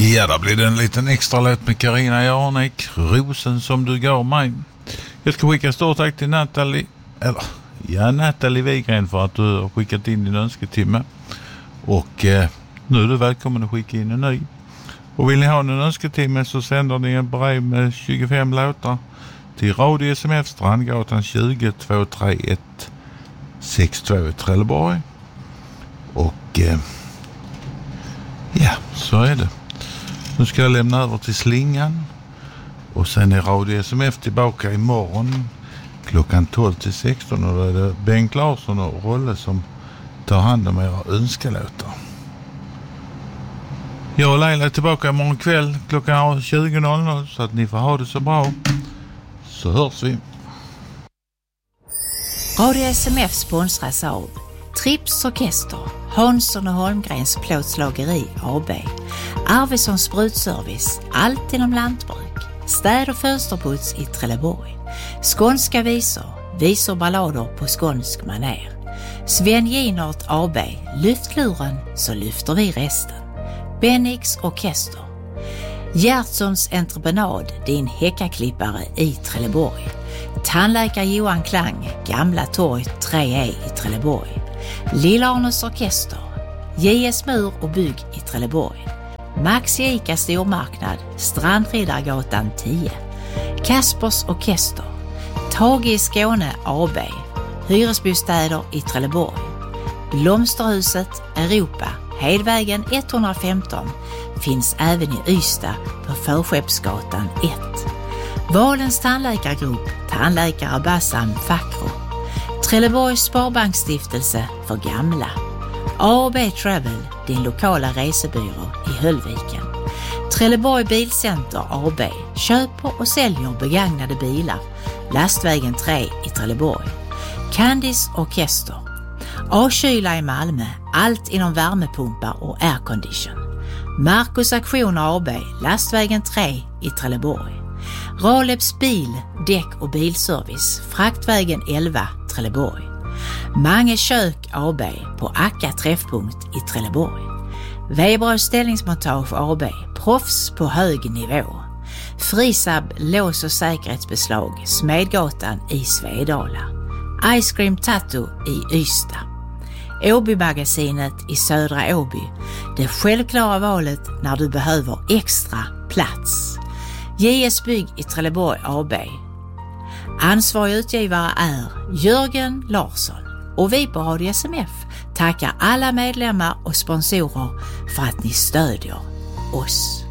Ja, då blir det en liten extra låt med Carina Jarnek, Rosen som du gav mig. Jag ska skicka stort tack till Nathalie Wigren för att du har skickat in din önsketimme. Och nu är du välkommen att skicka in en ny. Och vill ni ha en önsketimme så sänder ni en brev med 25 låtar till Radio SMF Strandgatan 20 231 62 i Trelleborg. Och ja, så är det. Nu ska jag lämna över till slingan. Och sen är Radio SMF tillbaka imorgon klockan 12 till 16. Och då är det Bengt Larsson och Rolle som tar hand om era önskelåtar. Jag och Leila är tillbaka imorgon kväll klockan 20.00 så att ni får ha det så bra. Så hörs vi. Radio SMF sponsras av Trips Orkester, Hansson och Holmgrens plåtslageri AB, Arvidsson Sprutservice, allt inom lantbruk, städ- och fönsterputs i Trelleborg, skånska visor ballader på skånsk maner, Sven Ginart AB, lyft luren så lyfter vi resten, Bennix Orkester, Gertsons entreprenad, din häckaklippare i Trelleborg, tandläkare Johan Klang, Gamla torg 3E i Trelleborg, Lilla Arnes Orkester, JS Mur och bygg i Trelleborg, Max Ica stormarknad, Strandriddargatan 10, Kaspers Orkester, Tage i Skåne AB, hyresbostäder i Trelleborg, Blomsterhuset Europa, Hedvägen 115, finns även i Ystad på Förskeppsgatan 1. Valens tandläkargrupp, tandläkare Bassam Fakro, Trelleborgs Sparbanksstiftelse för gamla, A&B Travel, din lokala resebyrå i Höllviken, Trelleborg Bilcenter AB, köper och säljer begagnade bilar, Lastvägen 3 i Trelleborg, Candice Orkester, A-kyla i Malmö, allt inom värmepumpar och aircondition, Marcus Aktioner AB, Lastvägen 3 i Trelleborg, Raleps bil, däck och bilservice, Fraktvägen 11, Trelleborg, Mange kök AB på Akka träffpunkt i Trelleborg, Weberös ställningsmontage AB, proffs på hög nivå, Frisab lås- och säkerhetsbeslag, Smedgatan i Svedala, Ice Cream Tattoo i Ystad, Åby-magasinet i Södra Åby, det självklara valet när du behöver extra plats, JS Bygg i Trelleborg AB. Ansvarig utgivare är Jörgen Larsson och vi på Radio SMF tackar alla medlemmar och sponsorer för att ni stödjer oss.